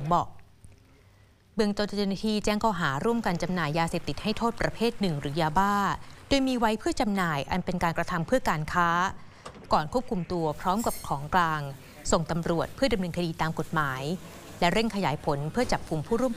เบาะเบื้องต้นเจ้าหน้าที่แจ้งข้อหาร่วมกันจำหน่ายยาเสพติดให้โทษประเภทหนึ่งหรือยาบ้าโดยมีไว้เพื่อจำหน่ายอันเป็นการกระทำเพื่อการค้าก่อนควบคุมตัวพร้อมกับของกลางส่งตำรวจเพื่อดำเนินคดีตามกฎหมายและเร่งขยายผลเพื่อจับกลุ่มผู้ร่วม